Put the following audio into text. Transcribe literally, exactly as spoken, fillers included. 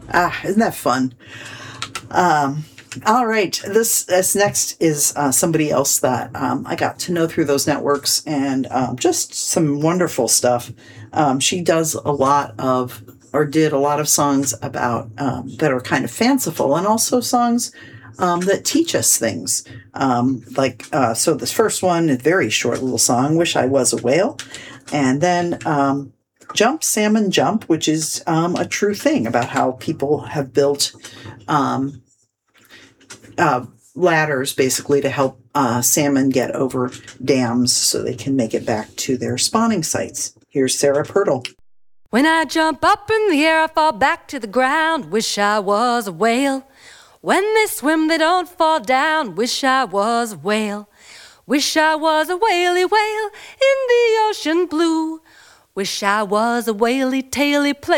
Ah, isn't that fun? Um, all right. This this next is uh, somebody else that um, I got to know through those networks, and um, just some wonderful stuff. Um, she does a lot of, or did a lot of songs about um, that are kind of fanciful, and also songs um, that teach us things. Um, like uh, so, this first one, a very short little song, "Wish I Was a Whale," and then. Um, Jump, Salmon Jump, which is um, a true thing about how people have built um, uh, ladders basically to help uh, salmon get over dams so they can make it back to their spawning sites. Here's Sarah Purtle. When I jump up in the air, I fall back to the ground. Wish I was a whale. When they swim, they don't fall down. Wish I was a whale. Wish I was a whaley whale in the ocean blue. Wish I was a whaley taily play.